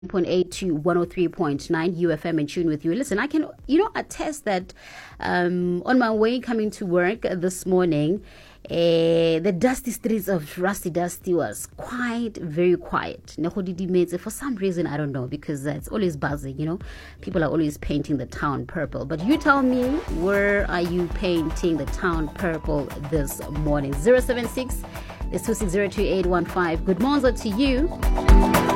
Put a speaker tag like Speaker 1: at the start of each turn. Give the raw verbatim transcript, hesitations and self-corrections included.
Speaker 1: point eight to one oh three point nine U F M in tune with you. Listen, I can, you know, attest that um, on my way coming to work this morning, uh, the dusty streets of Rusty Dusty was quite, very quiet. For some reason, I don't know, because it's always buzzing, you know. People are always painting the town purple. But you tell me, where are you painting the town purple this morning? zero seven six, it's two six zero two eight one five. Good morning to you.